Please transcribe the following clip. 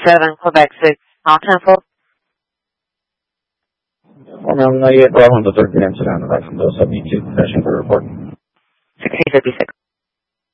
7, Quebec 6, all cancelled. Well, ma'am, 98 Bravo, the third pm, Savannah, right from the 72, finishing the report. 1656.